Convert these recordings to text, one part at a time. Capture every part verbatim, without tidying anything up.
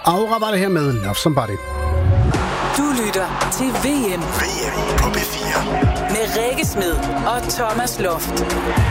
Aura var det her med Love Somebody. Du lytter til V M. V M på P fire. Med Rikke Smed og Thomas Loft.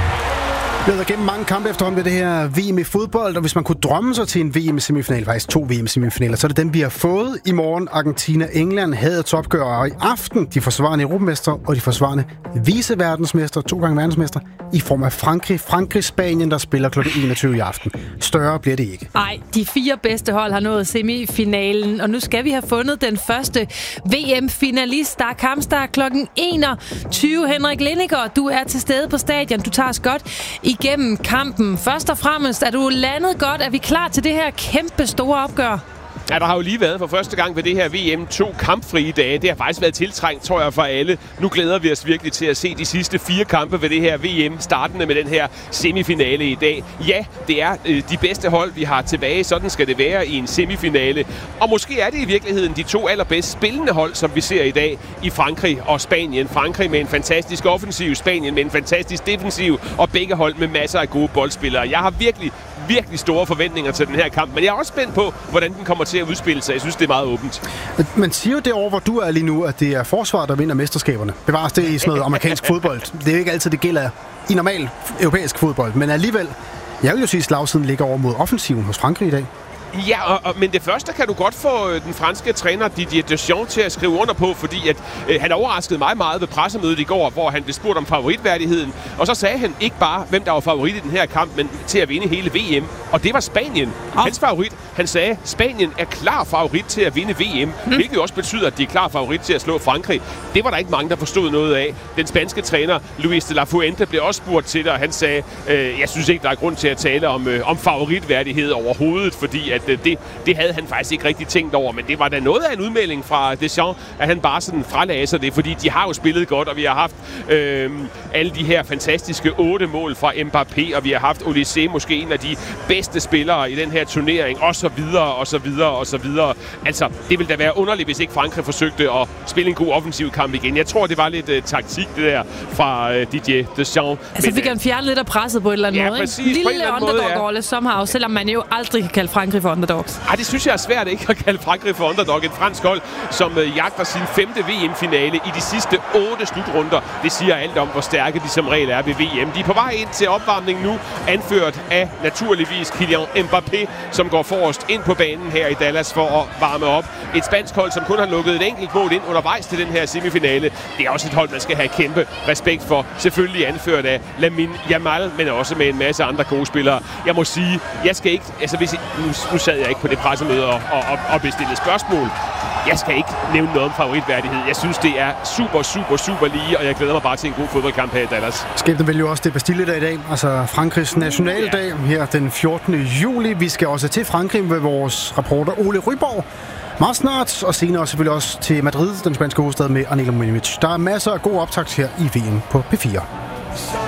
Vi har gennem mange kampe efterhånden ved det her V M i fodbold, og hvis man kunne drømme sig til en V M-semifinal, faktisk to V M-semifinaler, så er det dem, vi har fået i morgen. Argentina-England havde et topgør, og i aften de forsvarende europamester og de forsvarende viceverdensmester, to gange verdensmester, i form af Frankrig. Frankrig-Spanien, der spiller klokken enogtyve i aften. Større bliver det ikke. Nej, de fire bedste hold har nået semifinalen, og nu skal vi have fundet den første V M-finalist. Der er kampstart klokken enogtyve. Henrik Lindegaard, du er til stede på stadion. Du tager os godt igennem kampen. Først og fremmest, er du landet godt? Er vi klar til det her kæmpe store opgør? Ja, der har jo lige været for første gang ved det her V M to kampfrie dage. Det har faktisk været tiltrængt, tror jeg, for alle. Nu glæder vi os virkelig til at se de sidste fire kampe ved det her V M, startende med den her semifinale i dag. Ja, det er øh, de bedste hold, vi har tilbage. Sådan skal det være i en semifinale. Og måske er det i virkeligheden de to allerbedst spillende hold, som vi ser i dag i Frankrig og Spanien. Frankrig med en fantastisk offensiv, Spanien med en fantastisk defensiv, og begge hold med masser af gode boldspillere. Jeg har virkelig, virkelig store forventninger til den her kamp, men jeg er også spændt på, hvordan den kommer til at udspille sig. Jeg synes, det er meget åbent. Man siger jo derovre, hvor du er lige nu, at det er forsvaret, der vinder mesterskaberne. Bevares det i sådan noget amerikansk fodbold. Det er jo ikke altid, det gælder i normal europæisk fodbold, men alligevel, jeg vil jo sige, at slagsiden ligger over mod offensiven hos Frankrig i dag. Ja, og, og, men det første kan du godt få øh, den franske træner Didier Deschamps til at skrive under på, fordi at, øh, han overraskede mig meget ved pressemødet i går, hvor han blev spurgt om favoritværdigheden. Og så sagde han ikke bare, hvem der var favorit i den her kamp, men til at vinde hele V M. Og det var Spanien. Oh. Hans favorit. Han sagde, at Spanien er klar favorit til at vinde V M, hmm. hvilket også betyder, at de er klar favorit til at slå Frankrig. Det var der ikke mange, der forstod noget af. Den spanske træner Luis de la Fuente blev også spurgt til det, og han sagde, øh, jeg synes ikke, der er grund til at tale om, øh, om favoritværdighed overhovedet, fordi at Det, det havde han faktisk ikke rigtig tænkt over, men det var da noget af en udmelding fra Deschamps, at han bare sådan fralagde sig det, fordi de har jo spillet godt, og vi har haft øh, alle de her fantastiske otte mål fra Mbappé, og vi har haft Olysée, måske en af de bedste spillere i den her turnering, og så videre, og så videre, og så videre. Altså, det ville da være underligt, hvis ikke Frankrig forsøgte at spille en god offensiv kamp igen. Jeg tror, det var lidt uh, taktik, det der fra uh, Didier Deschamps. Altså, fik han fjernet lidt af presset på et eller andet ja, måde, præcis, ikke? Lille underdog-rolle, somehow, selvom man jo aldrig kan kalde Frankrig for underdogs. Ej, det synes jeg er svært ikke at kalde Frankrig for underdog. Et fransk hold, som uh, jagter sin femte V M-finale i de sidste otte slutrunder. Det siger alt om, hvor stærke de som regel er ved V M. De er på vej ind til opvarmning nu, anført af naturligvis Kylian Mbappé, som går forrest ind på banen her i Dallas for at varme op. Et spansk hold, som kun har lukket et enkelt mål ind undervejs til den her semifinale. Det er også et hold, man skal have kæmpe respekt for. Selvfølgelig anført af Lamine Yamal, men også med en masse andre gode spillere. Jeg må sige, jeg skal ikke... Altså, hvis I, nu, nu sad jeg ikke på det pressemøde og, og, og bestille spørgsmål. Jeg skal ikke nævne noget om favoritværdighed. Jeg synes, det er super, super, super lige, og jeg glæder mig bare til en god fodboldkamp her i Dallas. Skæbnen vil jo også det Bastille-dag i dag, altså Frankrigs nationaldag her den fjortende juli. Vi skal også til Frankrig med vores reporter Ole Ryborg meget snart, og senere selvfølgelig også til Madrid, den spanske hovedstad, med Anela Mojinovic. Der er masser af god optakt her i V M på P fire.